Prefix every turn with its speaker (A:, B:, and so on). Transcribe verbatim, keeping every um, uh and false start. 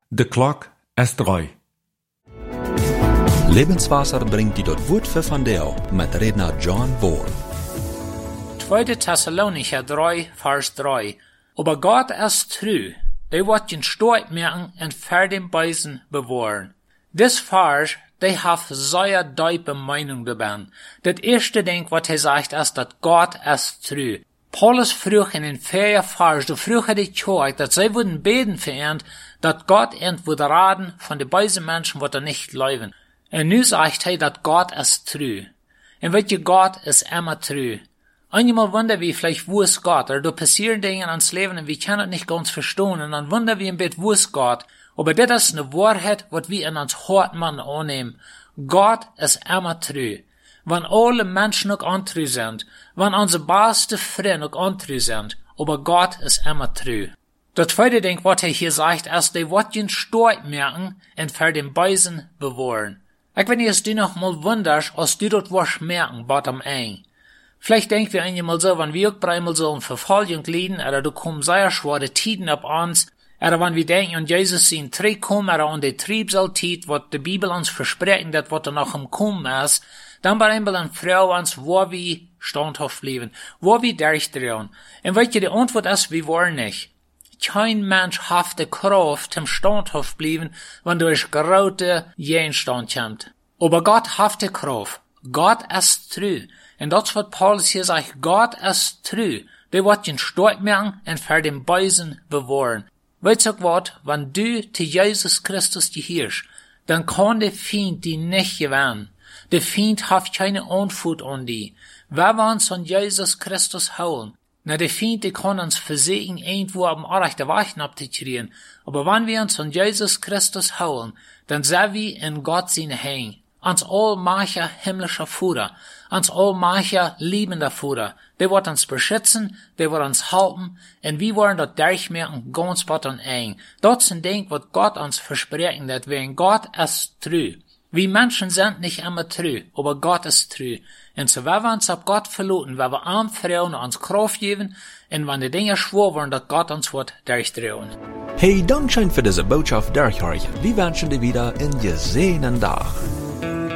A: De klok is drei.
B: Lebenswasser bringt die dort Wort für von Deo mit Redner John Bohr.
C: Zweite Thessalonicher drei, Vers drei. Aber Gott ist treu, der wird den Storch merken und für den Beisen bewahren. This Vers, der hat sehr diepe Meinung dabei. Das erste Ding, was er sagt, ist, dass Gott ist treu. Paulus frug in den vierten Vers, da frug er die Kirche, dass sie würden beten für ihn, dass Gott ihn würde raten von den beisen Menschen, die er nicht leben. Und nun sagt er, dass Gott ist treu. Und weet je, Gott ist immer treu. Einmal wundern wir vielleicht, wo ist Gott? Oder da passieren Dinge ans Leben und wir können es nicht ganz verstehen. Und dann wundern wir ein bisschen, wo ist Gott? Aber das ist eine Wahrheit, was wir in uns Hartmann annehmen. Gott ist immer treu. Wenn alle Menschen auch untreu sind, wenn unsere beste Freunde auch untreu sind, aber Gott ist immer treu. Das zweite Ding, was er hier sagt, ist, der wird den Storch merken und für den Beisen bewahren. Ich wenn jetzt du noch mal wunderst, als du dort was merken, bottom ein. Vielleicht denken wir einmal so, wenn wir auch einmal so in Verfolgung leiden, oder da kommen sehr schwere Tiden auf uns, oder wenn wir denken, und Jesus in Trieb kommen, oder an die Triebsaltit, was die Bibel uns versprechen, das was er noch im Kommen ist, dann bei einmal eine Frau uns, wo wir standhaft bleiben, wo wir durchdrehen. Und weißt du, die Antwort ist, wir wollen nicht. Kein Mensch hat die Kraft zum standhaft bleiben, wenn durch große Gegenstand kommt. Aber Gott hat die Kraft. Gott ist treu. Und das, was Paulus hier sagt, Gott ist treu. Der wird den Storch merken und für den Beisen bewahren. Weißt du was, wenn du zu Jesus Christus gehörst, dann kann der Feind die nicht gewinnen. Der Feind hat keine Antwort an die. Wenn wir uns an Jesus Christus holen, na, der Feind, der kann uns versägen, irgendwo am rechten Weg abzukriegen. Aber wenn wir uns an Jesus Christus holen, dann sind wir in Gott seine Hände. Ans allmächtiger himmlischer Vater, ans allmächtiger liebender Vater. Der wird uns beschützen, der wird uns halten, und wir wollen dort durchmerken, ganz bot und eng. Das sind Dinge, was Gott uns versprechen, dass wir in Gott ist treu. Wir Menschen sind nicht immer treu, aber Gott ist treu. Und so wenn wir uns auf Gott verlassen, wenn wir arm Frauen uns Kraft geben, und wenn die Dinge schwor werden, dass Gott uns wird durchdrehen.
B: Hey, Dankeschön für diese Botschaft durchhören. Wir wünschen dir wieder einen gesehenen Tag.